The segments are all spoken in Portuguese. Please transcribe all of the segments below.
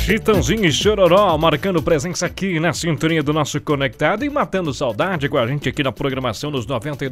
Chitãozinho e Chororó marcando presença aqui na sintonia do nosso Conectado e matando saudade com a gente aqui na programação dos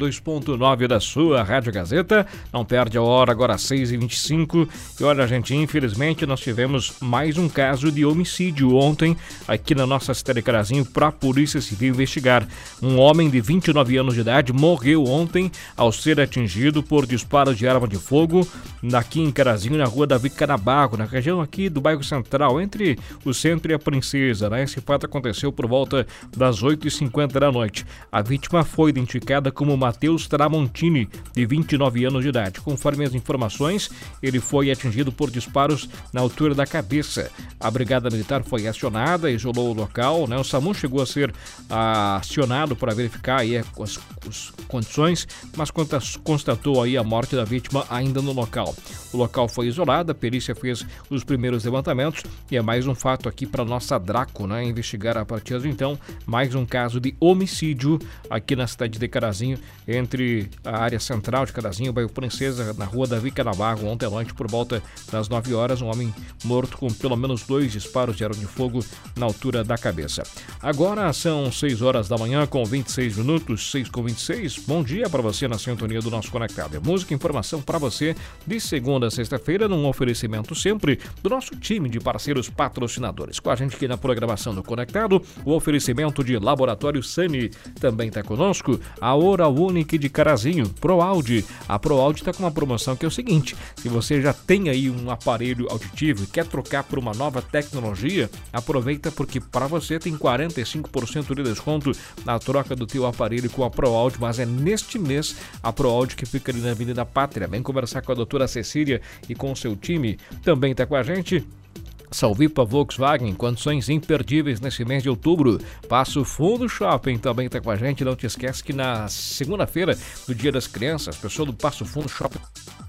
92.9 da sua Rádio Gazeta. Não perde a hora, agora 6h25. E olha, gente, infelizmente nós tivemos mais um caso de homicídio ontem aqui na nossa cidade de Carazinho para a Polícia Civil investigar. Um homem de 29 anos de idade morreu ontem ao ser atingido por disparos de arma de fogo aqui em Carazinho, na rua Davi Canabarro, na região aqui do bairro Central, entre o centro e a Princesa, né? Esse fato aconteceu por volta das 8h50 da noite. A vítima foi identificada como Matheus Tramontini, de 29 anos de idade. Conforme as informações, ele foi atingido por disparos na altura da cabeça. A Brigada Militar foi acionada, isolou o local, né? O SAMU chegou a ser acionado para verificar aí as condições, mas constatou aí a morte da vítima ainda no local. O local foi isolado, a perícia fez os primeiros levantamentos e é mais um fato aqui para nossa Draco, né? Investigar a partir de então mais um caso de homicídio aqui na cidade de Carazinho, entre a área central de Carazinho, o bairro Princesa, na rua Davi Canabarro. Ontem à noite, por volta das 9 horas, um homem morto com pelo menos 2 disparos de arma de fogo na altura da cabeça. Agora são 6 horas da manhã com 26 minutos, 6h26. Bom dia para você na sintonia do nosso Conectado. É música e informação para você de segunda a sexta-feira, num oferecimento sempre do nosso time de parceiros patrocinadores. Com a gente aqui na programação do Conectado, o oferecimento de Laboratório Sani. Também está conosco a Oral Unique de Carazinho, ProAudio. A ProAudio está com uma promoção que é o seguinte: se você já tem aí um aparelho auditivo e quer trocar por uma nova tecnologia, aproveita, porque para você tem 45% de desconto na troca do teu aparelho com a ProAudio, mas é neste mês a ProAudio que fica ali na Avenida Pátria. Vem conversar com a doutora Cecília e com o seu time. Também está com a gente Salvipa Volkswagen, condições imperdíveis nesse mês de outubro. Passo Fundo Shopping também está com a gente. Não te esquece que na segunda-feira, do Dia das Crianças, pessoal do Passo Fundo Shopping